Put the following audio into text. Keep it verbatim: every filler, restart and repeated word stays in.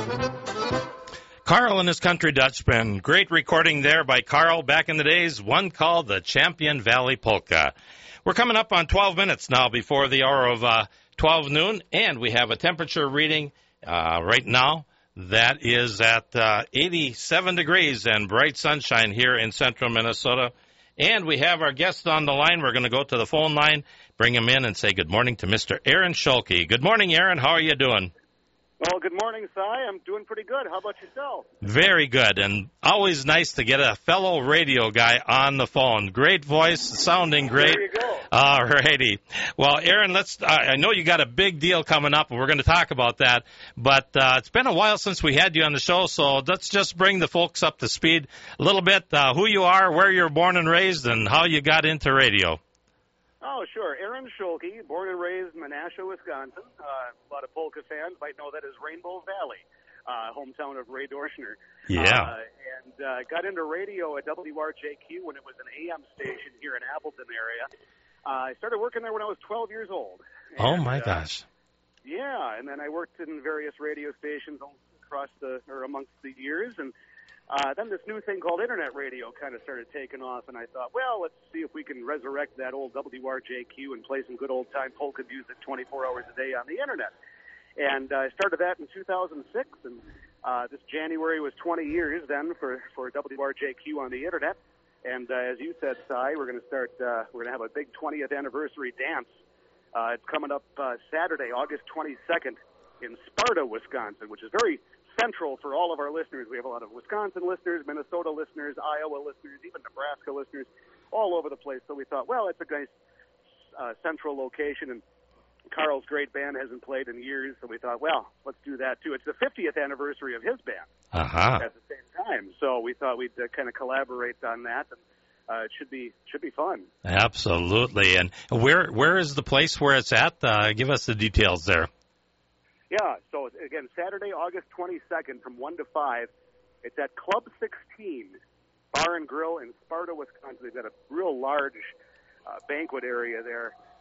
Carl and his Country Dutchman. Great recording there by Carl back in the days, one called the Champion Valley Polka. We're coming up on twelve minutes now before the hour of uh, twelve noon, and we have a temperature reading uh, right now that is at uh, eighty-seven degrees and bright sunshine here in central Minnesota. And we have our guest on the line. We're going to go to the phone line, bring him in, and say good morning to Mister Aaron Schulke. Good morning, Aaron. How are you doing? Well, good morning, Si. I'm doing pretty good. How about yourself? Very good, and always nice to get a fellow radio guy on the phone. Great voice, sounding great. There you go. All righty. Well, Aaron, let's. Uh, I know you got a big deal coming up, and we're going to talk about that. But uh, it's been a while since we had you on the show, so let's just bring the folks up to speed a little bit. Uh, who you are, where you're born and raised, and how you got into radio. Oh, sure. Aaron Schulke, born and raised in Menasha, Wisconsin. Uh, a lot of polka fans might know that as Rainbow Valley, uh, hometown of Ray Dorschner. Yeah. Uh, and uh, got into radio at W R J Q when it was an A M station here in Appleton area. Uh, I started working there when I was twelve years old. And, oh, my uh, gosh. Yeah, and then I worked in various radio stations across the, or amongst the years, and Uh, then this new thing called internet radio kind of started taking off, and I thought, well, let's see if we can resurrect that old W R J Q and play some good old-time polka music twenty-four hours a day on the internet. And uh, I started that in two thousand six, and uh, this January was twenty years then for, for W R J Q on the internet. And uh, as you said, Si, we're going to start, uh, we're going to have a big twentieth anniversary dance. Uh, it's coming up uh, Saturday, August twenty-second in Sparta, Wisconsin, which is very central for all of our listeners. We have a lot of Wisconsin listeners, Minnesota listeners, Iowa listeners, even Nebraska listeners, all over the place. So we thought, well, it's a nice uh, central location, and Carl's great band hasn't played in years, so we thought, well, let's do that too. It's the fiftieth anniversary of his band uh-huh. at the same time, so we thought we'd uh, kind of collaborate on that, and uh, it should be should be fun. Absolutely. And where where is the place where it's at? Uh, give us the details there. Yeah, so again, Saturday, August twenty-second from one to five. It's at Club sixteen Bar and Grill in Sparta, Wisconsin. They've got a real large uh, banquet area there.